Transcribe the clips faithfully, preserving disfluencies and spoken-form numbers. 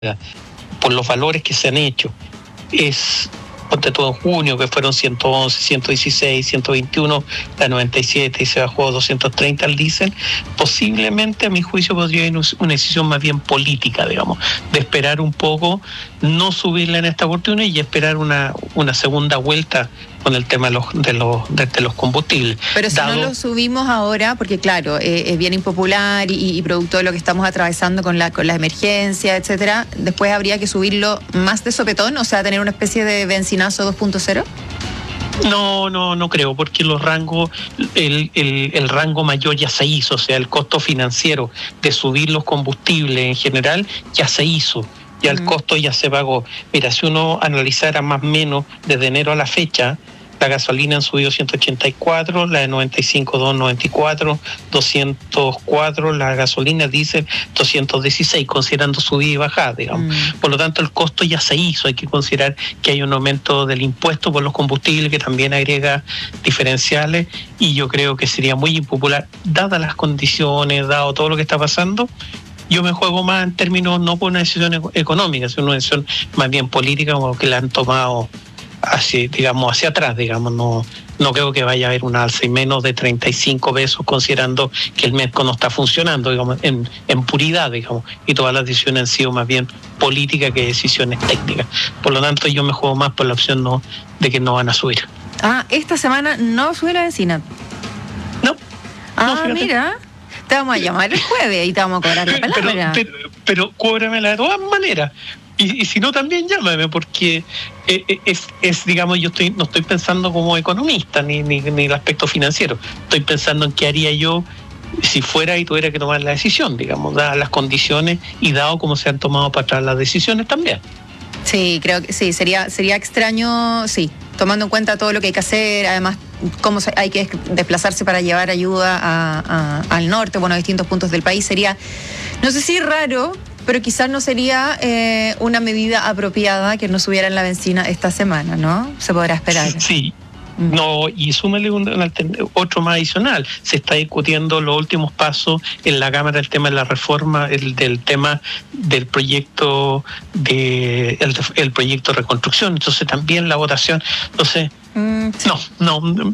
por los valores que se han hecho, es, ponte todo en junio, que fueron ciento once, ciento dieciséis, ciento veintiuno, la noventa y siete y se bajó a doscientos treinta al diésel, posiblemente a mi juicio podría haber una decisión más bien política, digamos, de esperar un poco, no subirla en esta oportunidad y esperar una, una segunda vuelta con el tema de los, de los, de, de los combustibles. Pero si Dado... no lo subimos ahora, porque claro, eh, es bien impopular y, y producto de lo que estamos atravesando con la, con la emergencia, etcétera, después habría que subirlo más de sopetón, o sea, tener una especie de benzinazo dos punto cero. No, no, no creo, porque los rangos, el, el, el rango mayor ya se hizo, o sea, el costo financiero de subir los combustibles en general ya se hizo. Ya el costo ya se pagó. Mira, si uno analizara más o menos desde enero a la fecha, la gasolina han subido ciento ochenta y cuatro, la de noventa y cinco, doscientos noventa y cuatro, doscientos cuatro, la gasolina diésel doscientos dieciséis, considerando subida y bajada, digamos. Mm. Por lo tanto, el costo ya se hizo. Hay que considerar que hay un aumento del impuesto por los combustibles que también agrega diferenciales y yo creo que sería muy impopular, dadas las condiciones, dado todo lo que está pasando. Yo me juego más en términos, no por una decisión económica, sino una decisión más bien política, como que la han tomado hacia, digamos, hacia atrás, digamos. No, no creo que vaya a haber un alza y menos de treinta y cinco pesos, considerando que el MESCO no está funcionando, digamos, en, en puridad, digamos, y todas las decisiones han sido más bien políticas que decisiones técnicas. Por lo tanto, yo me juego más por la opción no de que no van a subir. Ah, esta semana no sube la benzina. No. Ah, no, mira. Te vamos a llamar el jueves y te vamos a cobrar la palabra. Pero, pero, pero cóbramela de todas maneras. Y, y si no, también llámame, porque es, es, es digamos, yo estoy no estoy pensando como economista, ni, ni, ni el aspecto financiero. Estoy pensando en qué haría yo si fuera y tuviera que tomar la decisión, digamos, dadas las condiciones y dado cómo se han tomado para atrás las decisiones también. Sí, creo que sí, sería, sería extraño, sí, tomando en cuenta todo lo que hay que hacer, además cómo hay que desplazarse para llevar ayuda a, a, al norte, bueno, a distintos puntos del país, sería, no sé si raro, pero quizás no sería eh, una medida apropiada que no subiera en la benzina esta semana, ¿no? Se podrá esperar. Sí. No, y súmele un, un, otro más adicional. Se está discutiendo los últimos pasos en la Cámara el tema de la reforma, el del tema del proyecto de el, el proyecto de reconstrucción. Entonces también la votación. Entonces, mm, sí. no, no.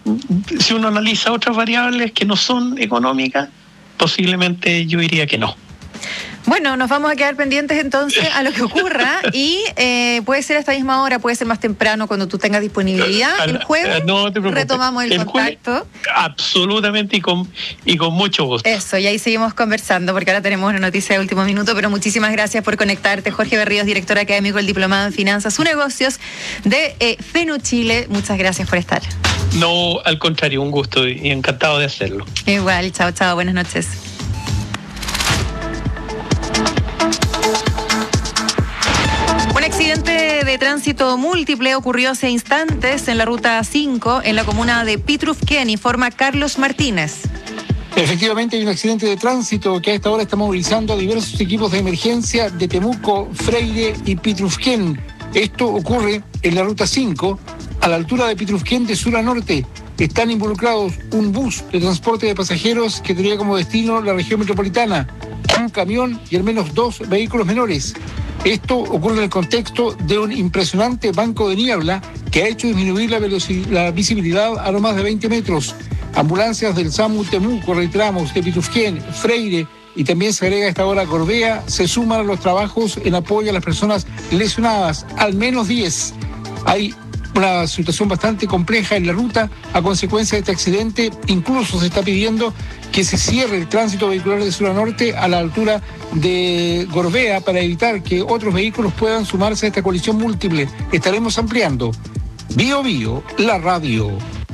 Si uno analiza otras variables que no son económicas, posiblemente yo diría que no. Bueno, nos vamos a quedar pendientes entonces a lo que ocurra y eh, puede ser a esta misma hora, puede ser más temprano cuando tú tengas disponibilidad. El jueves no retomamos el, el contacto. Jueves, absolutamente y con, y con mucho gusto. Eso, y ahí seguimos conversando porque ahora tenemos una noticia de último minuto, pero muchísimas gracias por conectarte. Jorge Berríos, director académico del Diplomado en Finanzas y Negocios de eh, FENU Chile. Muchas gracias por estar. No, al contrario, un gusto y encantado de hacerlo. Igual, chao, chao, buenas noches. Un accidente de tránsito múltiple ocurrió hace instantes en la ruta cinco en la comuna de Pitrufquén, informa Carlos Martínez. Efectivamente, hay un accidente de tránsito que a esta hora está movilizando a diversos equipos de emergencia de Temuco, Freire y Pitrufquén. Esto ocurre en la ruta cinco, a la altura de Pitrufquén de sur a norte. Están involucrados un bus de transporte de pasajeros que tenía como destino la región metropolitana, un camión y al menos dos vehículos menores. Esto ocurre en el contexto de un impresionante banco de niebla que ha hecho disminuir la, velocidad, la visibilidad a no más de veinte metros. Ambulancias del SAMU Temuco, reiteramos, de Pitrufquén, Freire y también se agrega a esta hora Gorbea, se suman a los trabajos en apoyo a las personas lesionadas, al menos diez. Hay una situación bastante compleja en la ruta a consecuencia de este accidente. Incluso se está pidiendo que se cierre el tránsito vehicular de sur a norte a la altura de Gorbea para evitar que otros vehículos puedan sumarse a esta colisión múltiple. Estaremos ampliando. Bio Bio, la radio.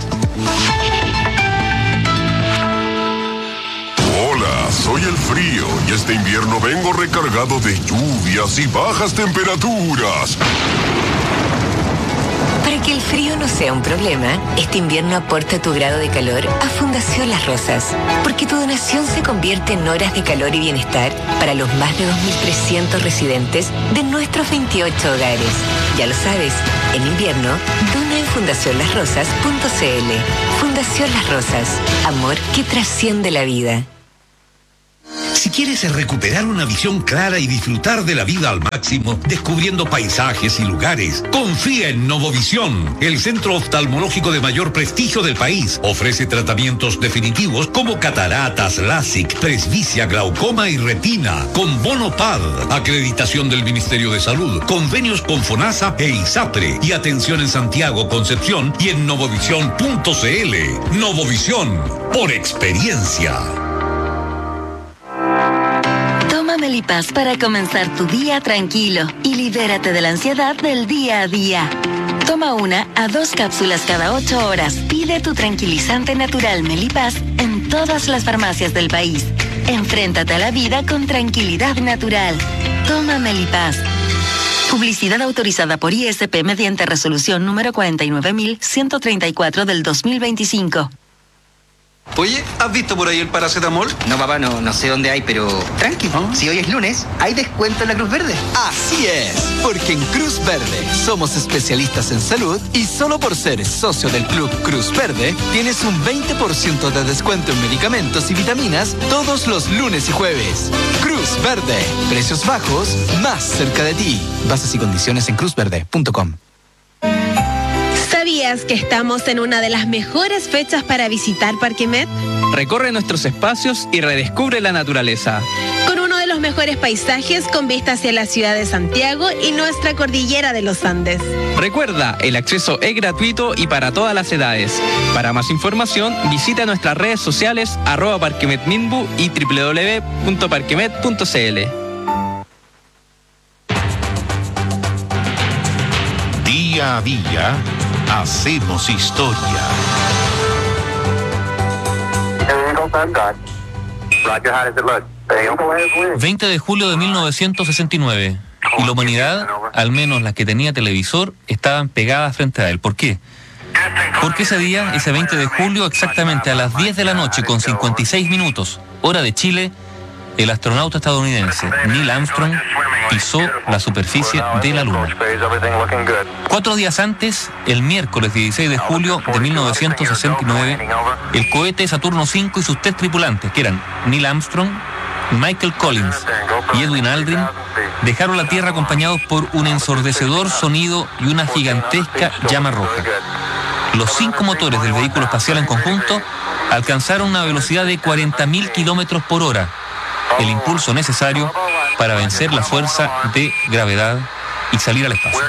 Hola, soy el frío y este invierno vengo recargado de lluvias y bajas temperaturas. Para que el frío no sea un problema, este invierno aporta tu grado de calor a Fundación Las Rosas, porque tu donación se convierte en horas de calor y bienestar para los más de dos mil trescientos residentes de nuestros veintiocho hogares. Ya lo sabes, en invierno, dona en fundación las rosas punto c l. Fundación Las Rosas, amor que trasciende la vida. Si quieres recuperar una visión clara y disfrutar de la vida al máximo, descubriendo paisajes y lugares, confía en Novovisión, el centro oftalmológico de mayor prestigio del país. Ofrece tratamientos definitivos como cataratas, LASIK, presbicia, glaucoma y retina, con bono P A D, acreditación del Ministerio de Salud, convenios con FONASA e ISAPRE y atención en Santiago, Concepción y en novovisión punto c l. Novovisión, por experiencia. Toma Melipaz para comenzar tu día tranquilo y libérate de la ansiedad del día a día. Toma una a dos cápsulas cada ocho horas. Pide tu tranquilizante natural Melipaz en todas las farmacias del país. Enfréntate a la vida con tranquilidad natural. Toma Melipaz. Publicidad autorizada por I S P mediante resolución número cuarenta y nueve mil ciento treinta y cuatro del dos mil veinticinco. Oye, ¿has visto por ahí el paracetamol? No, papá, no, no sé dónde hay, pero tranqui, ¿Ah? Si hoy es lunes, hay descuento en la Cruz Verde. Así es, porque en Cruz Verde somos especialistas en salud y solo por ser socio del Club Cruz Verde tienes un veinte por ciento de descuento en medicamentos y vitaminas todos los lunes y jueves. Cruz Verde, precios bajos, más cerca de ti. Bases y condiciones en cruz verde punto com. ¿Sabías que estamos en una de las mejores fechas para visitar Parque Met? Recorre nuestros espacios y redescubre la naturaleza. Con uno de los mejores paisajes con vista hacia la ciudad de Santiago y nuestra cordillera de los Andes. Recuerda, el acceso es gratuito y para todas las edades. Para más información, visita nuestras redes sociales arroba parquemetminbu y doble u doble u doble u punto parquemet punto c l. Día a día, hacemos historia. veinte de julio de mil novecientos sesenta y nueve. Y la humanidad, al menos las que tenía televisor, estaban pegadas frente a él. ¿Por qué? Porque ese día, ese veinte de julio, exactamente a las diez de la noche con cincuenta y seis minutos, hora de Chile, el astronauta estadounidense Neil Armstrong pisó la superficie de la Luna. Cuatro días antes, el miércoles dieciséis de julio de mil novecientos sesenta y nueve, el cohete Saturno cinco y sus tres tripulantes, que eran Neil Armstrong, Michael Collins y Edwin Aldrin, dejaron la Tierra acompañados por un ensordecedor sonido y una gigantesca llama roja. Los cinco motores del vehículo espacial en conjunto alcanzaron una velocidad de cuarenta mil kilómetros por hora, el impulso necesario para vencer la fuerza de gravedad y salir al espacio.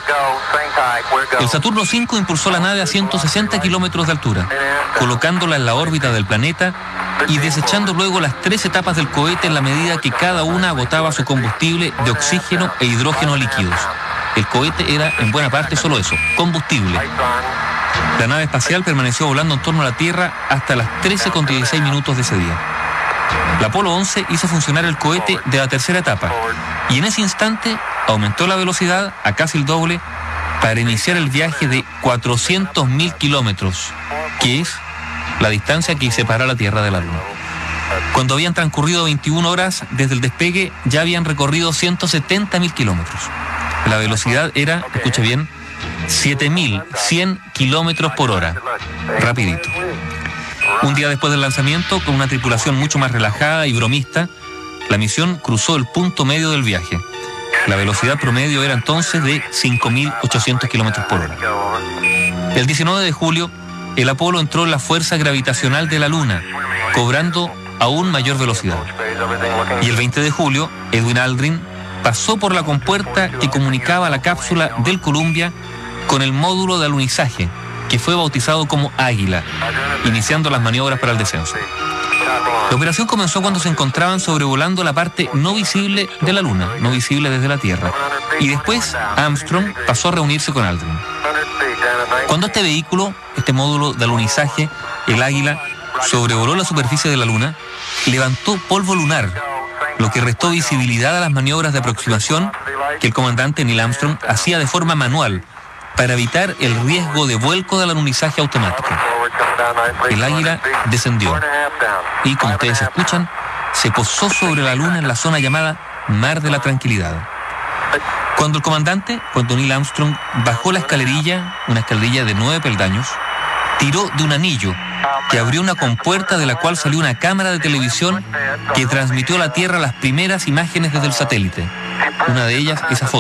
El Saturno cinco impulsó la nave a ciento sesenta kilómetros de altura, colocándola en la órbita del planeta y desechando luego las tres etapas del cohete en la medida que cada una agotaba su combustible de oxígeno e hidrógeno líquidos. El cohete era en buena parte solo eso, combustible. La nave espacial permaneció volando en torno a la Tierra hasta las trece con dieciséis minutos de ese día. La Apolo once hizo funcionar el cohete de la tercera etapa y en ese instante aumentó la velocidad a casi el doble para iniciar el viaje de cuatrocientos mil kilómetros, que es la distancia que separa la Tierra de la Luna. Cuando habían transcurrido veintiuna horas desde el despegue, ya habían recorrido ciento setenta mil kilómetros. La velocidad era, escuche bien, siete mil cien kilómetros por hora. Rapidito. Un día después del lanzamiento, con una tripulación mucho más relajada y bromista, la misión cruzó el punto medio del viaje. La velocidad promedio era entonces de cinco mil ochocientos kilómetros por hora. El diecinueve de julio, el Apolo entró en la fuerza gravitacional de la Luna, cobrando aún mayor velocidad. Y el veinte de julio, Edwin Aldrin pasó por la compuerta que comunicaba la cápsula del Columbia con el módulo de alunizaje, que fue bautizado como Águila, iniciando las maniobras para el descenso. La operación comenzó cuando se encontraban sobrevolando la parte no visible de la Luna, no visible desde la Tierra, y después Armstrong pasó a reunirse con Aldrin. Cuando este vehículo, este módulo de alunizaje, el Águila, sobrevoló la superficie de la Luna, levantó polvo lunar, lo que restó visibilidad a las maniobras de aproximación que el comandante Neil Armstrong hacía de forma manual para evitar el riesgo de vuelco del alunizaje automático. El Águila descendió y, como ustedes escuchan, se posó sobre la Luna en la zona llamada Mar de la Tranquilidad. Cuando el comandante, cuando Neil Armstrong bajó la escalerilla, una escalerilla de nueve peldaños, tiró de un anillo que abrió una compuerta de la cual salió una cámara de televisión que transmitió a la Tierra las primeras imágenes desde el satélite. Una de ellas, esa foto.